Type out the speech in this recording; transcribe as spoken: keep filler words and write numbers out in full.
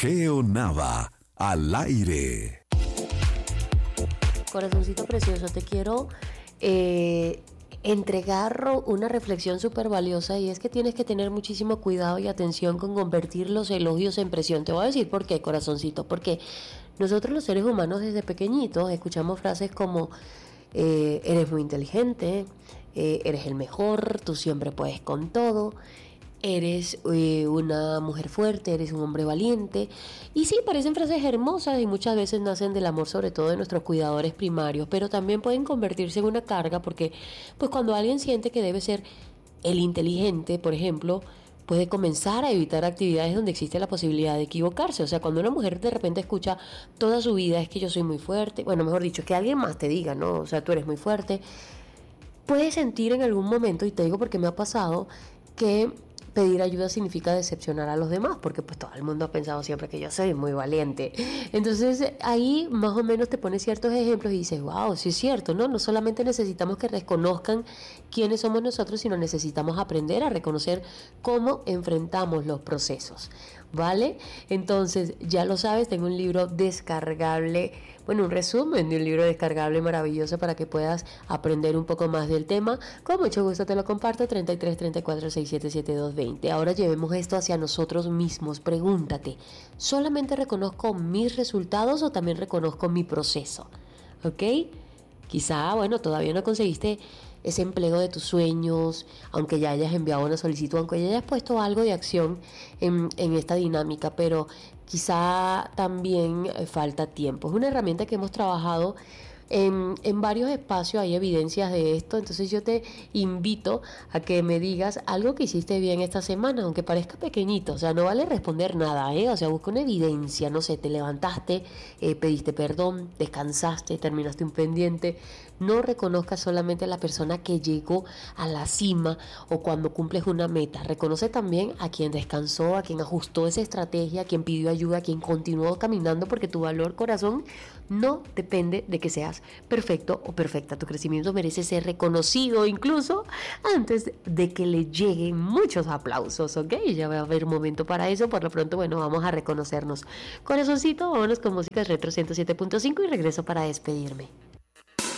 Geo Nava, al aire. Corazoncito precioso, te quiero eh, entregar una reflexión súper valiosa, y es que tienes que tener muchísimo cuidado y atención con convertir los elogios en presión. Te voy a decir por qué, corazoncito, porque nosotros los seres humanos desde pequeñitos escuchamos frases como eh, eres muy inteligente, eh, eres el mejor, tú siempre puedes con todo, eres eh, una mujer fuerte, eres un hombre valiente. Y sí, parecen frases hermosas y muchas veces nacen del amor, sobre todo de nuestros cuidadores primarios, pero también pueden convertirse en una carga, porque pues cuando alguien siente que debe ser el inteligente, por ejemplo, puede comenzar a evitar actividades donde existe la posibilidad de equivocarse. O sea, cuando una mujer de repente escucha toda su vida es que yo soy muy fuerte, bueno, mejor dicho, que alguien más te diga, ¿no? O sea, tú eres muy fuerte, puedes sentir en algún momento, y te digo porque me ha pasado, que pedir ayuda significa decepcionar a los demás, porque pues todo el mundo ha pensado siempre que yo soy muy valiente. Entonces ahí más o menos te pones ciertos ejemplos y dices, wow, sí es cierto, ¿no? No solamente necesitamos que reconozcan quiénes somos nosotros, sino necesitamos aprender a reconocer cómo enfrentamos los procesos, ¿vale? Entonces, ya lo sabes, tengo un libro descargable, bueno, un resumen de un libro descargable maravilloso para que puedas aprender un poco más del tema. Con mucho gusto te lo comparto, treinta y tres, treinta y cuatro, sesenta y siete, setenta y dos, veinte. Ahora llevemos esto hacia nosotros mismos. Pregúntate, ¿solamente reconozco mis resultados o también reconozco mi proceso? ¿Ok? Quizá, bueno, todavía no conseguiste ese empleo de tus sueños, aunque ya hayas enviado una solicitud, aunque ya hayas puesto algo de acción en, en esta dinámica, pero quizá también falta tiempo. Es una herramienta que hemos trabajado En, en varios espacios, hay evidencias de esto. Entonces yo te invito a que me digas algo que hiciste bien esta semana, aunque parezca pequeñito. O sea, no vale responder nada, ¿eh? O sea, busca una evidencia. No sé, te levantaste, eh, pediste perdón, descansaste, terminaste un pendiente. No reconozcas solamente a la persona que llegó a la cima o cuando cumples una meta. Reconoce también a quien descansó, a quien ajustó esa estrategia, a quien pidió ayuda, a quien continuó caminando, porque tu valor, corazón, no depende de que seas perfecto o perfecta. Tu crecimiento merece ser reconocido incluso antes de que le lleguen muchos aplausos, ¿ok? Ya va a haber un momento para eso. Por lo pronto, bueno, vamos a reconocernos. Corazoncito, vámonos con música retro ciento siete punto cinco y regreso para despedirme.